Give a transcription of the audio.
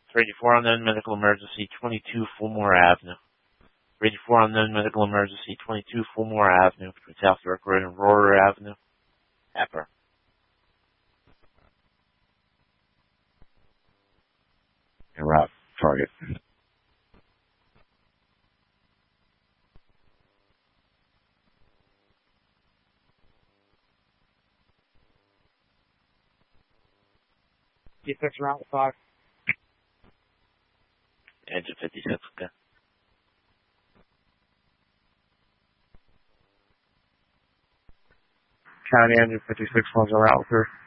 384 unknown medical emergency, 22 Fulmore Avenue. 384 unknown medical emergency, 22 Fulmore Avenue, between South York Road and Aurora Avenue. Happer. And route target. G6 route 5. Engine 56, okay. County engine 56 one's a route 3.